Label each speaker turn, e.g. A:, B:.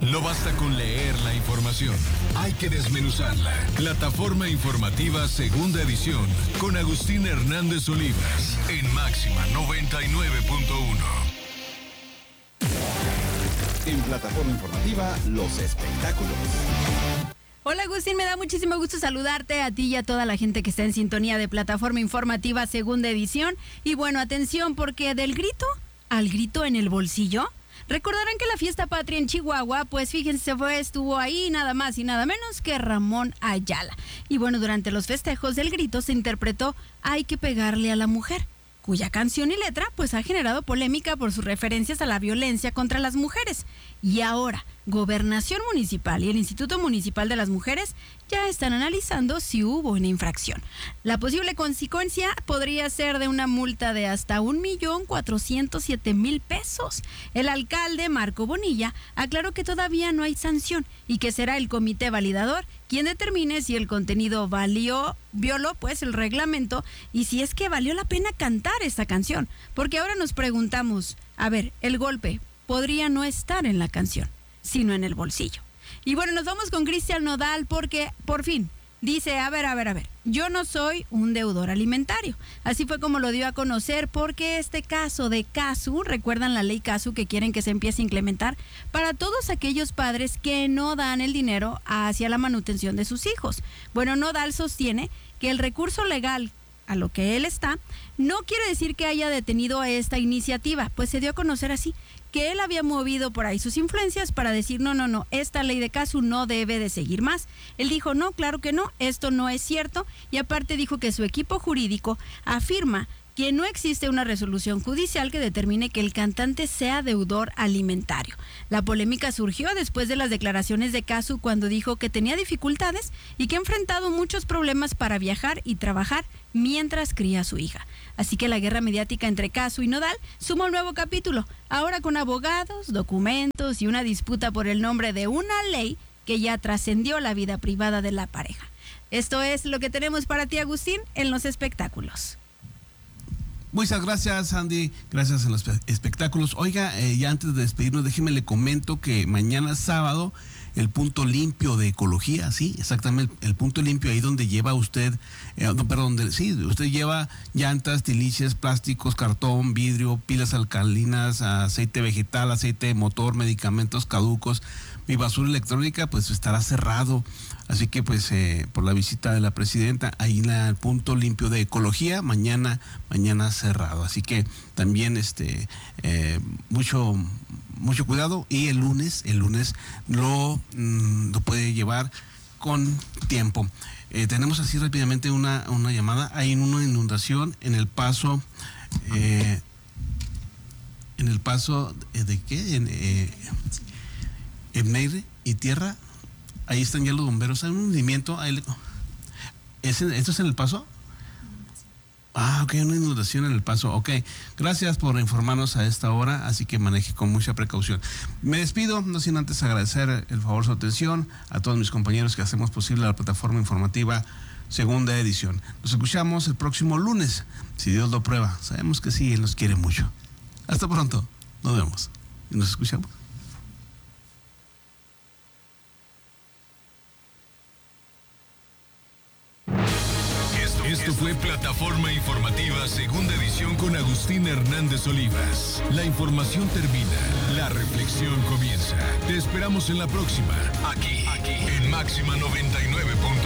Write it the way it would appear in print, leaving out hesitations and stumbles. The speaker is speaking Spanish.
A: No basta con leer la información, hay que desmenuzarla. Plataforma informativa segunda edición con Agustín Hernández Olivas en Máxima 99.1.
B: En Plataforma Informativa, los espectáculos.
C: Hola Agustín, me da muchísimo gusto saludarte a ti y a toda la gente que está en sintonía de Plataforma Informativa segunda edición. Y bueno, atención, porque del grito al grito en el bolsillo. Recordarán que la fiesta patria en Chihuahua, pues fíjense, estuvo ahí nada más y nada menos que Ramón Ayala. Y bueno, durante los festejos del grito se interpretó Hay que pegarle a la mujer, cuya canción y letra pues ha generado polémica por sus referencias a la violencia contra las mujeres. Y ahora, Gobernación Municipal y el Instituto Municipal de las Mujeres ya están analizando si hubo una infracción. La posible consecuencia podría ser de una multa de hasta 1,407,000 pesos. El alcalde Marco Bonilla aclaró que todavía no hay sanción y que será el comité validador quien determine si el contenido violó pues el reglamento y si es que valió la pena cantar esta canción. Porque ahora nos preguntamos, a ver, el golpe podría no estar en la canción, sino en el bolsillo. Y bueno, nos vamos con Cristian Nodal porque por fin dice, a ver, yo no soy un deudor alimentario. Así fue como lo dio a conocer porque este caso de CASU, recuerdan la ley CASU que quieren que se empiece a implementar para todos aquellos padres que no dan el dinero hacia la manutención de sus hijos. Bueno, Nodal sostiene que el recurso legal a lo que él está, no quiere decir que haya detenido esta iniciativa, pues se dio a conocer así, que él había movido por ahí sus influencias para decir, no, esta ley de CASU no debe de seguir más. Él dijo, no, claro que no, esto no es cierto, y aparte dijo que su equipo jurídico afirma que no existe una resolución judicial que determine que el cantante sea deudor alimentario. La polémica surgió después de las declaraciones de CASU cuando dijo que tenía dificultades y que ha enfrentado muchos problemas para viajar y trabajar mientras cría a su hija. Así que la guerra mediática entre CASU y Nodal suma un nuevo capítulo, ahora con abogados, documentos y una disputa por el nombre de una ley que ya trascendió la vida privada de la pareja. Esto es lo que tenemos para ti, Agustín, en los espectáculos.
D: Muchas gracias, Andy. Gracias en los espectáculos. Oiga, ya antes de despedirnos, déjeme le comento que mañana sábado el punto limpio de ecología, sí, exactamente, el punto limpio ahí donde lleva usted, usted lleva llantas, tiliches, plásticos, cartón, vidrio, pilas alcalinas, aceite vegetal, aceite de motor, medicamentos caducos. Mi basura electrónica pues estará cerrado, así que pues por la visita de la presidenta ahí en el punto limpio de ecología, mañana cerrado, así que también mucho cuidado y el lunes lo puede llevar con tiempo. Tenemos así rápidamente una llamada. Hay una inundación en el paso ¿de qué? En Meire y Tierra, ahí están ya los bomberos. Hay un hundimiento. ¿Esto es en El Paso? Ok, una inundación en El Paso. Ok, gracias por informarnos a esta hora, así que maneje con mucha precaución. Me despido, no sin antes agradecer el favor de su atención a todos mis compañeros que hacemos posible la plataforma informativa segunda edición. Nos escuchamos el próximo lunes, si Dios lo prueba. Sabemos que sí, Él nos quiere mucho. Hasta pronto, nos vemos y nos escuchamos.
A: Esto fue Plataforma Informativa segunda edición con Agustín Hernández Olivas. La información termina, la reflexión comienza. Te esperamos en la próxima, aquí en Máxima 99.1.